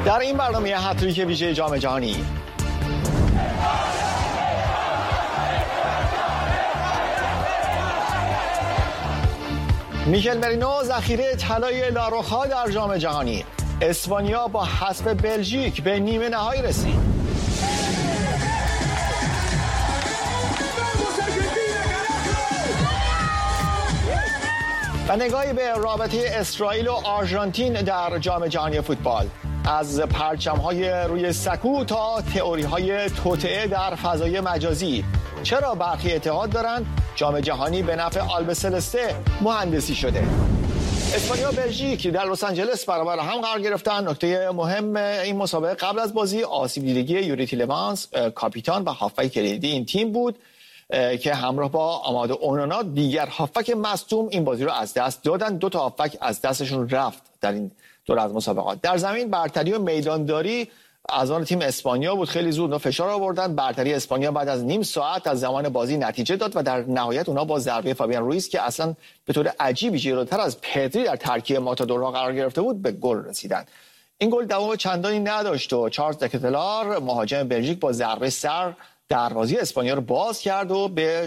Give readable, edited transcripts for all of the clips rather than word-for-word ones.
در این برنامه هتریک ویژه جام جهانی میکل مرینو ذخیره طلای لاروخا در جام جهانی. اسپانیا با حذف بلژیک به نیمه نهایی رسید. و نگاهی به رابطه اسرائیل و آرژانتین در جام جهانی فوتبال، از پرچم‌های روی سکو تا تئوری‌های توطئه در فضای مجازی. چرا برخی اعتقاد دارند جام جهانی به نفع آلبسلسته مهندسی شده؟ اسپانیا و بلژیک در لس آنجلس برابر هم قرار گرفتن. نکته مهم این مسابقه قبل از بازی آسیب دیدگی یوری تیلمانس، کاپیتان و هافبک کلیدی این تیم بود که همراه با آمادو اونانا دیگر هافبک مصدوم این بازی رو از دست دادن. 2 تا هافبک از دستشون رفت در این دور از مسابقات. در زمین برتری و میدانداری از آن تیم اسپانیا بود. خیلی زود فشار آوردن. برتری اسپانیا بعد از نیم ساعت از زمان بازی نتیجه داد و در نهایت اونا با ضربه فابیان رویز که اصلا به طور عجیبی جلوتر از پدری در ترکیب ماتادورها قرار گرفته بود به گل رسیدن. این گل دوام چندانی نداشت و چارلز دکتلار مهاجم بلژیک با ضربه سر دروازه اسپانیا رو باز کرد و به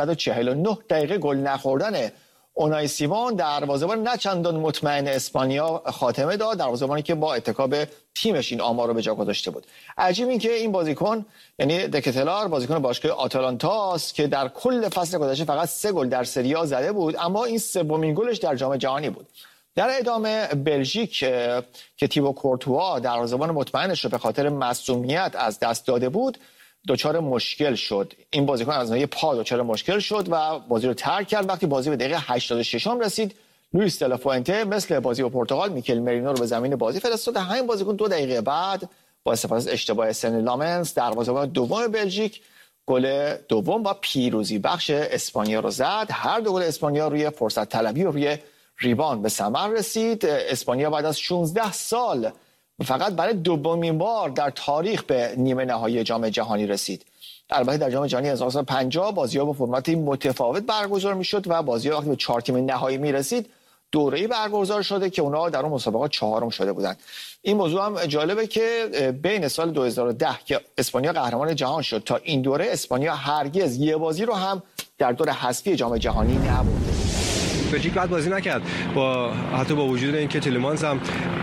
649 دقیقه گل نخوردن اونای سیمون دروازه‌بان نه چندان مطمئن اسپانیا خاتمه داد. دروازه‌بانی که با اتکا به تیمش این آمار رو به جا گذاشته بود. عجیب این که این بازیکن یعنی دکتلار بازیکن باشگاه آتالانتا است که در کل فصل گذشته فقط 3 گل در سری آ زده بود، اما این سومین گلش در جام جهانی بود. در ادامه بلژیک که تیبو کورتوا دروازه‌بان مطمئنش رو به خاطر مصونیت از دست داده بود دچار مشکل شد. این بازیکن از ناحیه پا دچار مشکل شد و بازی رو ترک کرد. وقتی بازی به دقیقه 86 رسید، لوئیس دلا فوئنته مثل بازی با پرتغال میکل مرینو رو به زمین بازی فرستاد. همین بازیکن 2 دقیقه بعد با استفاده از اشتباه سن لامنس دروازه‌بان دوم بلژیک گل دوم و پیروزی بخش اسپانیا رو زد. هر دو گل اسپانیا روی فرصت طلبی و روی ریباند به ثمر رسید. اسپانیا بعد از 16 سال فقط برای دومین بار در تاریخ به نیمه نهایی جام جهانی رسید. البته در جام جهانی 1950 بازی‌ها با فرمت متفاوت برگزار می‌شد و بازی‌ها وقتی به 4 تیم نهایی می‌رسید دوره‌ای برگزار شده که اونها در اون مسابقات 4م شده بودند. این موضوع هم جالبه که بین سال 2010 که اسپانیا قهرمان جهان شد تا این دوره اسپانیا هرگز یه بازی رو هم در دور حذفی جام جهانی نبرده. بلژیک بعد بازی نکرد حتی با وجود اینکه تیلمانس هم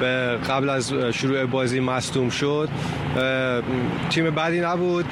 قبل از شروع بازی مصدوم شد. تیم بعدی نبود.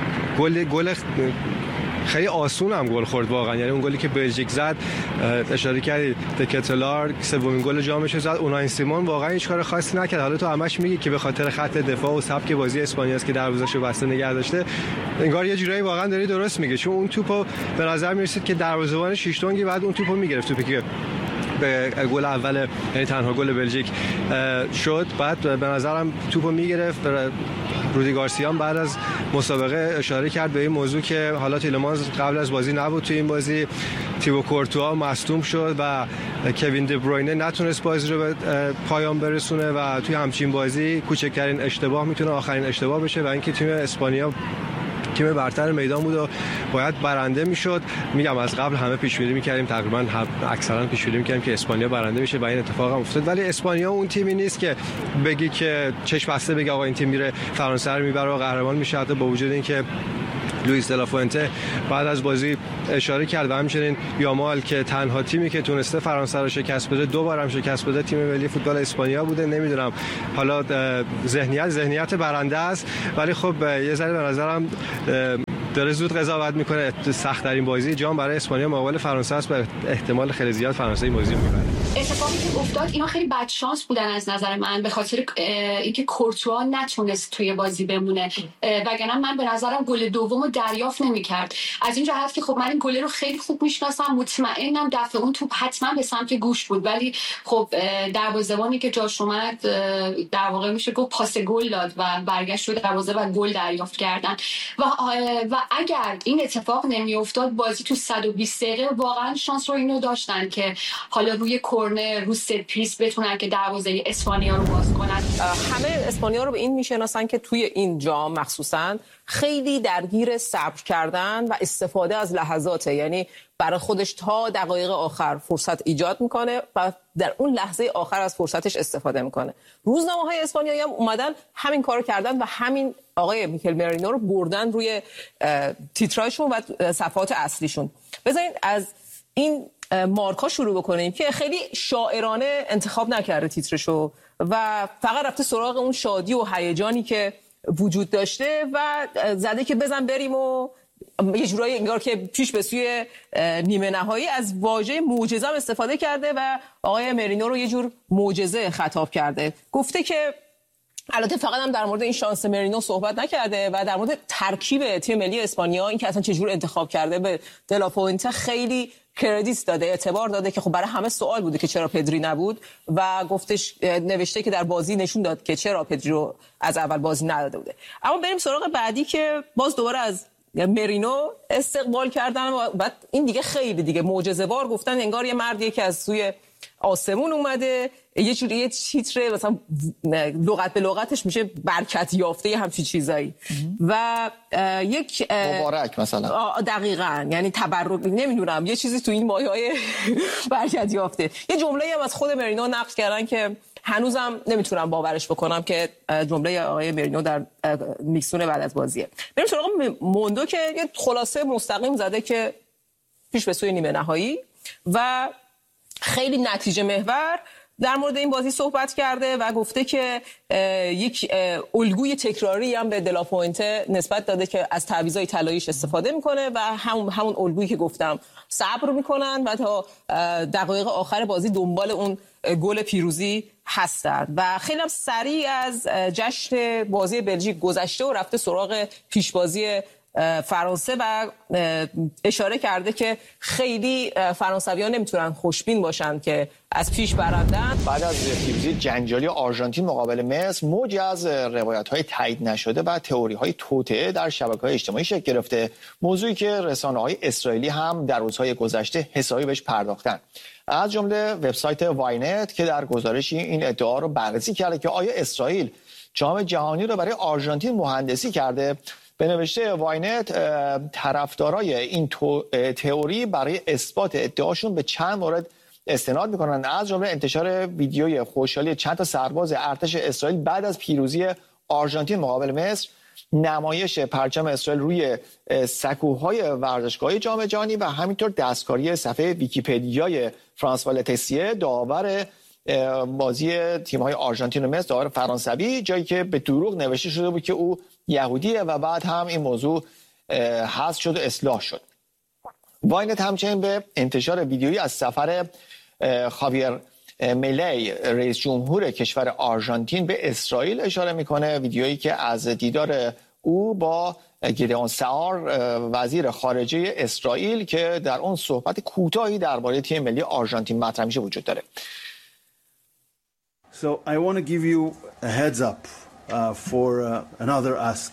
گل خیلی آسون هم گل خورد واقعا. یعنی اون گلی که بلژیک زد اشاره کردید دکتلار سومین گل جامش زد. اونای سیمون واقعا هیچ کار خاصی نکرد. حالا تو همش میگی که به خاطر خط دفاع و سبک بازی اسپانیا است که دروازه‌شو بسته نگه داشته. انگار یه جورایی واقعا داری درست میگه، چون اون توپو به نظر میرسید که دروازه‌بان شیشتونگی بعد اون توپو میگرفت، توپی که به گل اول یعنی تنها گل بلژیک شد. بعد به نظرم توپو میگرفت. رودی گارسیا بعد از مسابقه اشاره کرد به این موضوع که حالا تیلمانس قبل از بازی نبود تو این بازی، تیبو کورتوا مصدوم شد و کوین دبروینه نتونست بازی رو به پایان برسونه و توی همچین بازی کوچکترین اشتباه میتونه آخرین اشتباه بشه و اینکه تیم اسپانیا تیم برتر میدان بود و باید برنده میشد. میگم از قبل همه پیش بینی میکردیم، تقریبا اکثرا پیش بینی میکردیم که اسپانیا برنده میشه و این اتفاق هم افتاد. ولی اسپانیا اون تیمی نیست که بگی که چشم بسته بگه آقا این تیم میره فرانسه رو میبره و قهرمان میشه. حتی با وجود اینکه لوئیس دلا فوئنته بعد از بازی اشاره کرد و همچنین یامال که تنها تیمی که تونسته فرانسه رو شکست بده 2 بار هم شکست بده تیم ملی فوتبال اسپانیا بوده. نمیدونم حالا ذهنیت برنده است، ولی خب یه ذره به نظرم داره زود قضاوت میکنه. سخت ترین بازی جام برای اسپانیا مقابل فرانسه است و احتمال خیلی زیاد فرانسه این بازی میبره. اتفاقی که افتاد اینا خیلی بد شانس بودن از نظر من، به خاطر اینکه کورتوا نتونست توی بازی بمونه، وگرنه من به نظرم گل دومو دریافت نمی‌کرد. از این جهت که خب من این گل رو خیلی خوب میشناسم، مطمئنم دفعه اون توپ حتما به سمت گوش بود، ولی خب دروازه‌بانی که جاش اومد در واقع میشه گفت پاس گل داد و برگشت رو دروازه و گل دریافت کردن و اگر این اتفاق نمیافتاد بازی تو 120 دقیقه واقعا شانس رو اینو داشتن که حالا روی کورنر رو ست پیس بتونن که دروازه اسپانیا رو باز کنن. همه اسپانیا رو به این میشناسن که توی این جام مخصوصاً خیلی درگیر صبر کردن و استفاده از لحظاته. یعنی برای خودش تا دقایق آخر فرصت ایجاد میکنه و در اون لحظه آخر از فرصتش استفاده میکنه. روزنامه‌های اسپانیایی هم اومدن همین کارو کردن و همین آقای میکل مرینو رو بردن روی تیترایشون و صفحات اصلیشون. بذارین از این مارکا شروع بکنیم که خیلی شاعرانه انتخاب نکرده تیترشو و فقط رفته سراغ اون شادی و هیجانی که وجود داشته و زده که بزن بریم و یه جورایی انگار که پیش به سوی نیمه نهایی از واژه معجزه هم استفاده کرده و آقای مرینو رو یه جور معجزه خطاب کرده. گفته که البته فقط هم در مورد این شانس مرینو صحبت نکرده و در مورد ترکیب تیم ملی اسپانیا این که اصلا چجور انتخاب کرده به دلافوئنته خیلی کردیت داده، اعتبار داده که خب برای همه سوال بوده که چرا پدری نبود و گفتش نوشته که در بازی نشون داد که چرا پدری رو از اول بازی نداده بوده. اما بریم سراغ بعدی که باز دوباره از مرینو استقبال کردن و بعد این دیگه خیلی دیگه معجزه‌وار گفتن انگار یه مردیه که از سوی آسمون اومده، یه جوری یه تیتر مثلا لغت به لغتش میشه برکت یافته همچین چیزایی و یک مبارک مثلا دقیقاً یعنی تبرک نمیدونم یه چیزی تو این مایه‌های برکت یافته. یه جمله‌ای هم از خود مرینو نقل کردن که هنوزم نمیتونم باورش بکنم که جمله آقای مرینو در میکسون بعد از بازیه. بریم سراغ موندو که یه خلاصه مستقیم زده که پیش به سوی نیمه نهایی و خیلی نتیجه محور در مورد این بازی صحبت کرده و گفته که یک الگوی تکراری هم به دلافوئنته نسبت داده که از تعویضای طلاییش استفاده میکنه و همون الگویی که گفتم صبر میکنن و تا دقایق آخر بازی دنبال اون گل پیروزی هستن و خیلی هم سریع از جشن بازی بلژیک گذشته و رفته سراغ پیشبازی فرانسه و اشاره کرده که خیلی فرانسویان نمیتونن خوشبین باشن که از پیش برندن. بعد از پیروزی جنجالی آرژانتین مقابل مصر موجی از روایت‌های تایید نشده و تئوری‌های توطئه در شبکه‌های اجتماعی شکل گرفته، موضوعی که رسانه‌های اسرائیلی هم در روزهای گذشته حسابی بهش پرداختن، از جمله وبسایت واینت که در گزارشی این ادعا رو بررسی کرده که آیا اسرائیل جام جهانی رو برای آرژانتین مهندسی کرده. به نوشته واینت طرفدارای این تئوری برای اثبات ادعاشون به چند مورد استناد میکنن، از جمله انتشار ویدیوی خوشحالی چند تا سرباز ارتش اسرائیل بعد از پیروزی آرژانتین مقابل مصر، نمایش پرچم اسرائیل روی سکوهای ورزشگاهی جام جهانی و همینطور دستکاری صفحه ویکی‌پدیای فرانسوا لتیسیه داور بازی تیم‌های آرژانتین و مصر، داور فرانسوی، جایی که به دروغ نوشته شده بود که او یهودیه و بعد هم این موضوع حذف شد و اصلاح شد. واینت همچنین به انتشار ویدیویی از سفر خاویر میلی رئیس جمهور کشور آرژانتین به اسرائیل اشاره میکنه، ویدیویی که از دیدار او با گیدئون سعار وزیر خارجه اسرائیل که در اون صحبت کوتاهی درباره تیم ملی آرژانتین مطرح میشه وجود داره. So I want to give you a heads up for another ask.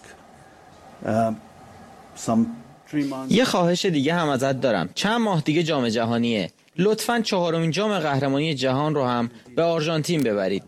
یه خواهش دیگه هم ازت دارم. چند ماه دیگه جام جهانیه. لطفاً 4مین جام قهرمانی جهان رو هم به آرژانتین ببرید.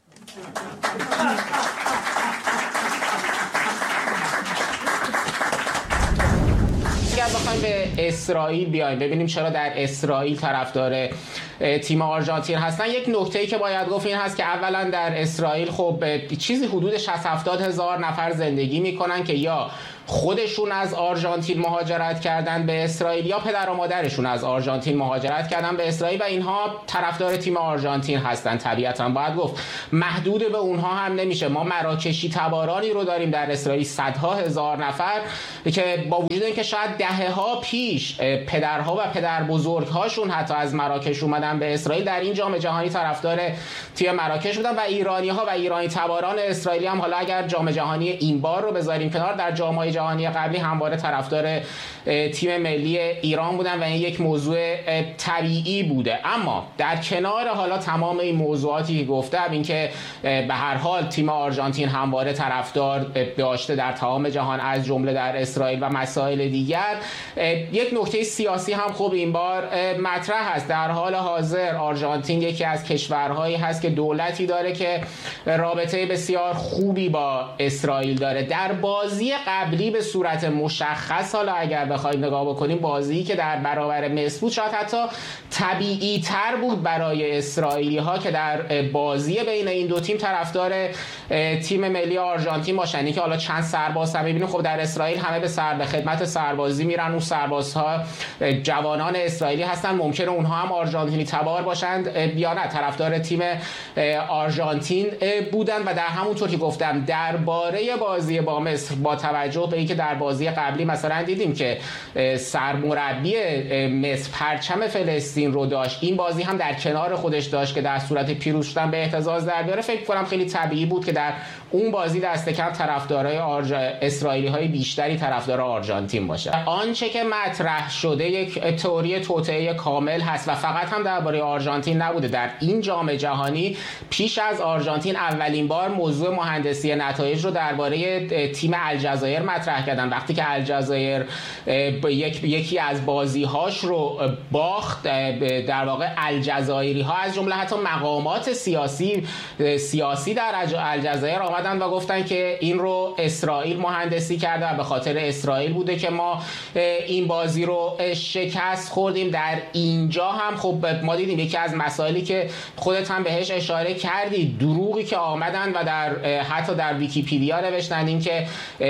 اگر بخوایم به اسرائیل بیایم ببینیم چرا در اسرائیل طرفدار تیم آرژانتین هستن، یک نکته‌ای که باید گفت این هست که اولا در اسرائیل خب چیزی حدود 60-70 هزار نفر زندگی میکنن که یا خودشون از آرژانتین مهاجرت کردن به اسرائیل یا پدر و مادرشون از آرژانتین مهاجرت کردن به اسرائیل و اینها طرفدار تیم آرژانتین هستن. طبیعتاً باید گفت محدود به اونها هم نمیشه. ما مراکشی تبارانی رو داریم در اسرائیل، صدها هزار نفر که با وجود اینکه شاید دهه‌ها پیش پدرها و پدر بزرگ‌هاشون حتی از مراکش اومدن به اسرائیل، در این جام جهانی طرفدار تیم مراکش بودن و ایرانی‌ها و ایرانی تباران اسرائیلی هم حالا اگر جام جهانی این بار رو بذاریم کنار، در جام‌های جهانی قبلی همواره طرفدار تیم ملی ایران بودن و این یک موضوع طبیعی بوده. اما در کنار حالا تمام این موضوعاتی که گفتم، این که به هر حال تیم آرژانتین همواره طرفدار داشته در تمام جهان از جمله در اسرائیل و مسائل دیگر، یک نکته سیاسی هم خوب این بار مطرح هست. در حال حاضر آرژانتین یکی از کشورهایی هست که دولتی داره که رابطه بسیار خوبی با اسرائیل داره. در بازی قبلی خیلی به صورت مشخص، حالا اگر بخواید نگاه بکنیم، بازی که در برابر مصر بود شاید حتی طبیعی تر بود برای اسرائیلی ها که در بازی بین این دو تیم طرفدار تیم ملی آرژانتین باشن. که حالا چند سرباز هم می‌بینیم، خب در اسرائیل همه به خدمت سربازی میرن، اون سربازها جوانان اسرائیلی هستن، ممکنه اونها هم آرژانتینی تبار باشند یا نه طرفدار تیم آرژانتین بودن. و در همونطور که گفتم درباره بازی با مصر، با توجه به اینکه در بازی قبلی مثلا دیدیم که سرمربی مصر پرچم فلسطین رو داشت، این بازی هم در کنار خودش داشت که در صورت پیروز شدن به اهتزاز در بیاره، فکر کنم خیلی طبیعی بود که در اون بازی دست کم طرفدارای اسرائیلی های بیشتری طرفدار آرژانتین باشه. آنچه که مطرح شده یک تئوری توطئه کامل هست و فقط هم درباره آرژانتین نبوده. در این جام جهانی پیش از آرژانتین اولین بار موضوع مهندسی نتایج رو درباره تیم الجزایر مطرح کردن. وقتی که الجزایر یکی از بازی‌هاش رو باخت، در واقع الجزایری‌ها از جمله حتی مقامات سیاسی در الجزایر آمدن و گفتن که این رو اسرائیل مهندسی کرده و به خاطر اسرائیل بوده که ما این بازی رو شکست خوردیم. در اینجا هم خب ما دیدیم یکی از مسائلی که خودت هم بهش اشاره کردی، دروغی که آمدن و حتی در ویکی‌پدیا نوشتن این که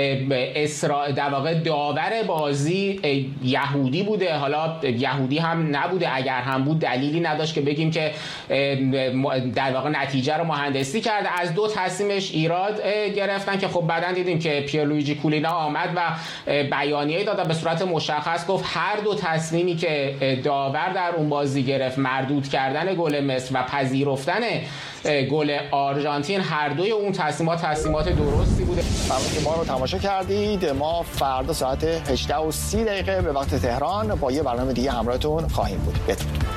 در واقع داور بازی یهودی بوده. حالا یهودی هم نبوده، اگر هم بود دلیلی نداشت که بگیم که در واقع نتیجه رو مهندسی کرده. از دو تصمیمش ایراد گرفتن که خب بعدن دیدیم که پیرلویجی کولینا آمد و بیانیه داد و به صورت مشخص گفت هر دو تصمیمی که داور در اون بازی گرفت، مردود کردن گل مصر و پذیرفتن گل آرژانتین، هر دوی اون تصمیمات درستی بوده. ممنون که ما رو تماشا کردید. ما فردا ساعت 18:30 به وقت تهران با یه برنامه دیگه همراهتون خواهیم بود. بدرود.